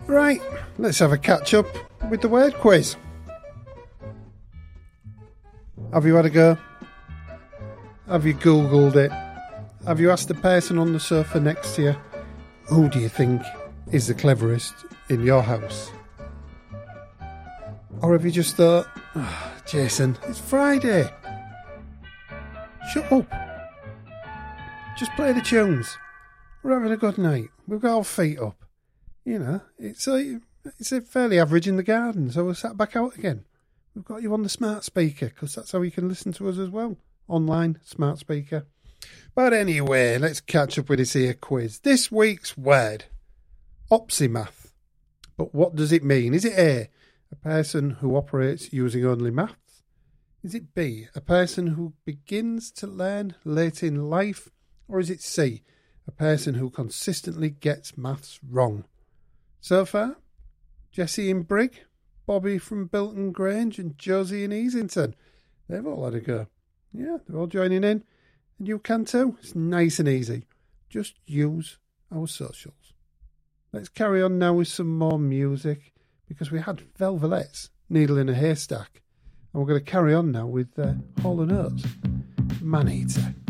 Right, let's have a catch up with the word quiz. Have you had a go? Have you Googled it? Have you asked the person on the sofa next to you, who do you think is the cleverest in your house? Or have you just thought, oh, Jason, it's Friday. Shut up. Just play the tunes. We're having a good night. We've got our feet up. You know, it's a fairly average in the garden, so we're sat back out again. We've got you on the smart speaker, because that's how you can listen to us as well. Online, smart speaker. But anyway, let's catch up with this here quiz. This week's word, opsimath. But what does it mean? Is it A, a person who operates using only maths? Is it B, a person who begins to learn late in life? Or is it C, a person who consistently gets maths wrong? So far, Jessie in Brigg, Bobby from Bilton Grange and Josie in Easington. They've all had a go. Yeah, they're all joining in. And you can too. It's nice and easy. Just use our socials. Let's carry on now with some more music, because we had Velvets, Needle in a Haystack. And we're going to carry on now with Hall & Oates, Man Eater.